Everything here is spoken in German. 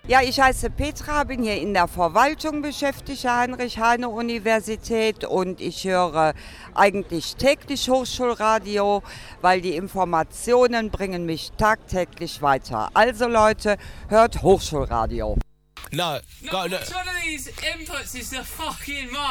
Ja, ich heiße Petra, bin hier in der Verwaltung beschäftigt, der Heinrich-Heine-Universität, und ich höre eigentlich täglich Hochschulradio, weil die Informationen bringen mich tagtäglich weiter. Also Leute, hört Hochschulradio. No, No, which one of these inputs is the fucking mic?